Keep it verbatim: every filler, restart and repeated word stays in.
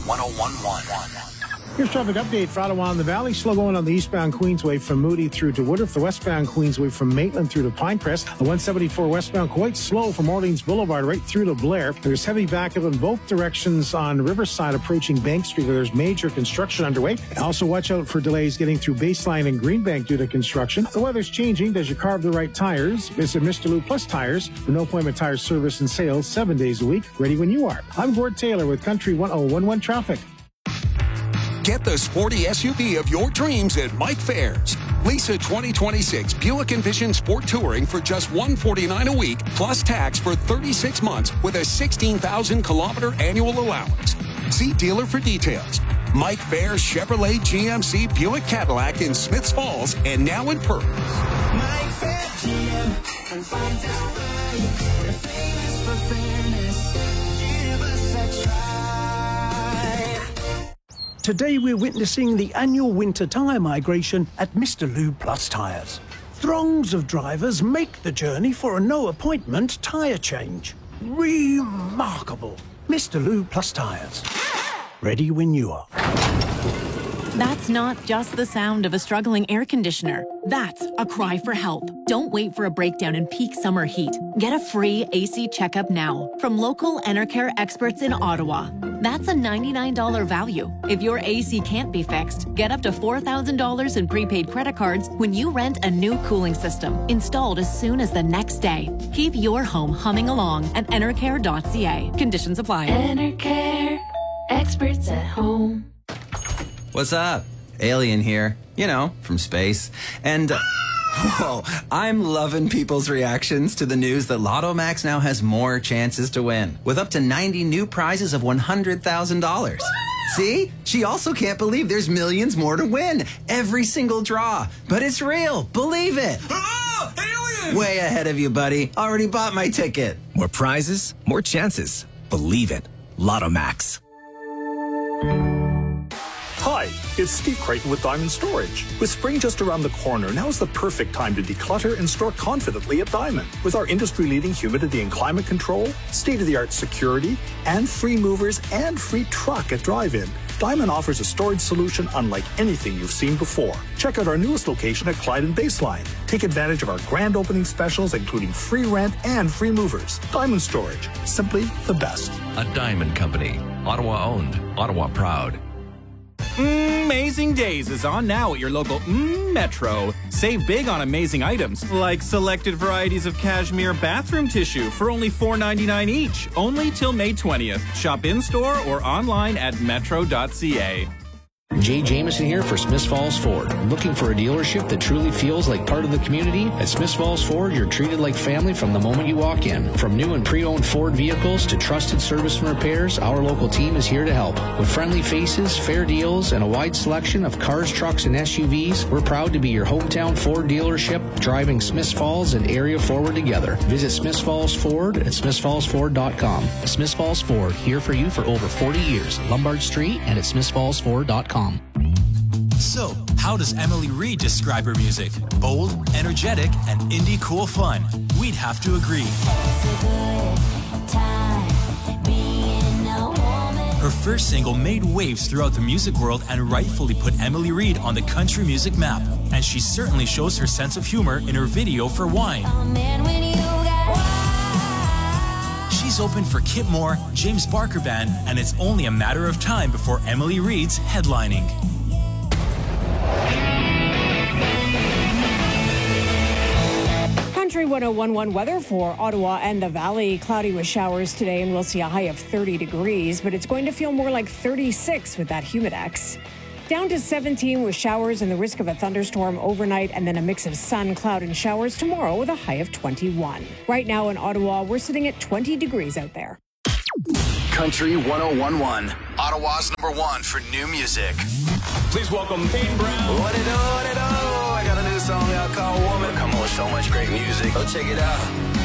one oh one one. Here's traffic update for Ottawa and the Valley. Slow going on the eastbound Queensway from Moody through to Woodruff. The westbound Queensway from Maitland through to Pinecrest. The one seventy-four westbound quite slow from Orleans Boulevard right through to Blair. There's heavy backup in both directions on Riverside approaching Bank Street where there's major construction underway. Also watch out for delays getting through Baseline and Greenbank due to construction. The weather's changing. Does you carve the right tires? Visit Mister Lou Plus Tires for no appointment tire service and sales seven days a week. Ready when you are. I'm Gord Taylor with Country one oh one one Traffic. Get the sporty S U V of your dreams at Mike Fairs. Lease a twenty twenty-six Buick Envision Sport Touring for just one hundred forty-nine dollars a week, plus tax for thirty-six months with a sixteen thousand kilometer annual allowance. See dealer for details. Mike Fairs Chevrolet G M C Buick Cadillac in Smiths Falls and now in Perth. Mike Fair G M and find out why we're famous for fairness. Give us a try. Today we're witnessing the annual winter tyre migration at Mister Lube Plus Tyres. Throngs of drivers make the journey for a no-appointment tyre change. Remarkable. Mister Lube Plus Tyres. Ready when you are. That's not just the sound of a struggling air conditioner. That's a cry for help. Don't wait for a breakdown in peak summer heat. Get a free A C checkup now from local Enercare experts in Ottawa. That's a ninety-nine dollars value. If your A C can't be fixed, get up to four thousand dollars in prepaid credit cards when you rent a new cooling system installed as soon as the next day. Keep your home humming along at enercare dot c a. Conditions apply. Enercare, experts at home. What's up? Alien here. You know, from space. And, uh, whoa, I'm loving people's reactions to the news that Lotto Max now has more chances to win, with up to ninety new prizes of one hundred thousand dollars. See? She also can't believe there's millions more to win. Every single draw. But it's real. Believe it. Oh, alien! Way ahead of you, buddy. Already bought my ticket. More prizes, more chances. Believe it. Lotto Max. Hi, it's Steve Creighton with Diamond Storage. With spring just around the corner, now is the perfect time to declutter and store confidently at Diamond. With our industry-leading humidity and climate control, state-of-the-art security, and free movers and free truck at drive-in, Diamond offers a storage solution unlike anything you've seen before. Check out our newest location at Clyde and Baseline. Take advantage of our grand opening specials, including free rent and free movers. Diamond Storage, simply the best. A Diamond Company. Ottawa owned, Ottawa proud. Amazing Days is on now at your local mm, Metro. Save big on amazing items, like selected varieties of cashmere bathroom tissue for only four ninety-nine each, only till May twentieth. Shop in-store or online at metro dot c a. Jay Jameson here for Smiths Falls Ford. Looking for a dealership that truly feels like part of the community? At Smiths Falls Ford, you're treated like family from the moment you walk in. From new and pre-owned Ford vehicles to trusted service and repairs, our local team is here to help. With friendly faces, fair deals, and a wide selection of cars, trucks, and S U Vs, we're proud to be your hometown Ford dealership, driving Smiths Falls and area forward together. Visit Smiths Falls Ford at smiths falls ford dot com. Smiths Falls Ford, here for you for over forty years. Lombard Street and at smiths falls ford dot com. So, how does Emily Reed describe her music? Bold, energetic, and indie cool fun. We'd have to agree. Her first single made waves throughout the music world and rightfully put Emily Reed on the country music map. And she certainly shows her sense of humor in her video for Wine. She's open for Kip Moore, James Barker Band, and it's only a matter of time before Emily Reed's headlining. Country one oh one one weather for Ottawa and the Valley. Cloudy with showers today, and we'll see a high of thirty degrees, but it's going to feel more like thirty-six with that humidex. Down to seventeen with showers and the risk of a thunderstorm overnight, and then a mix of sun, cloud, and showers tomorrow with a high of twenty-one. Right now in Ottawa, we're sitting at twenty degrees out there. Country one oh one one, Ottawa's number one for new music. Please welcome Payne Brown. What it do, what it do? I got a new song out called Woman. Come on, so much great music. Go check it out.